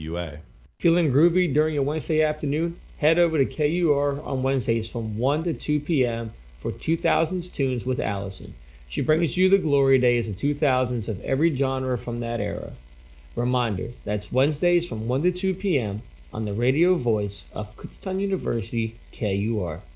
KUA. Feeling groovy during your Wednesday afternoon? Head over to KUR on Wednesdays from 1 to 2 p.m. for 2000s Tunes with Allison. She brings you the glory days of 2000s of every genre from that era. Reminder, that's Wednesdays from 1 to 2 p.m. on the radio voice of Kutztown University, KUR.